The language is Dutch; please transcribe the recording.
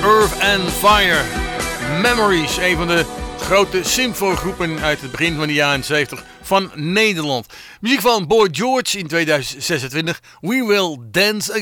Earth and Fire. Memories, een van de grote symfogroepen uit het begin van de jaren 70 van Nederland. Muziek van Boy George in 2026, We Will Dance Again.